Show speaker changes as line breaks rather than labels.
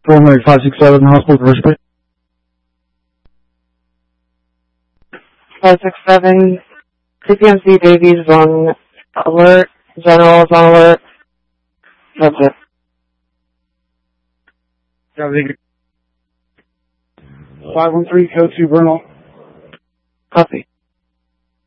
Preliminary 567, hospital diversity.
567, CPMC babies on alert, general is on alert. That's it.
Yeah, 513, code 2, Bernal.
Copy.